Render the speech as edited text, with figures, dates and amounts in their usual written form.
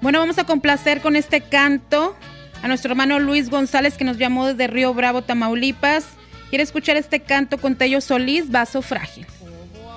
Bueno, vamos a complacer con este canto a nuestro hermano Luis González, que nos llamó desde Río Bravo, Tamaulipas. Quiere escuchar este canto con Tello Solís, Vaso Frágil.